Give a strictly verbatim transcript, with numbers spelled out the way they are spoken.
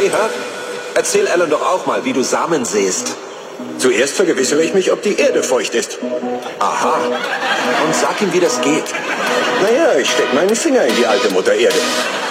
Hey, hör, erzähl Alan doch auch mal, wie du Samen säst. Zuerst vergewissere ich mich, ob die Erde feucht ist. Aha. Und sag ihm, wie das geht. Naja, ich steck meinen Finger in die alte Mutter Erde.